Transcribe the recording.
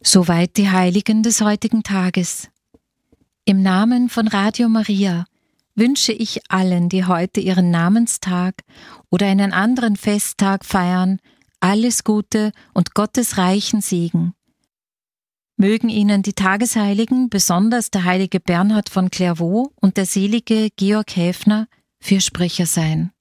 Soweit die Heiligen des heutigen Tages. Im Namen von Radio Maria wünsche ich allen, die heute ihren Namenstag oder einen anderen Festtag feiern, alles Gute und Gottes reichen Segen. Mögen Ihnen die Tagesheiligen, besonders der heilige Bernhard von Clairvaux und der selige Georg Häfner, Fürsprecher sein.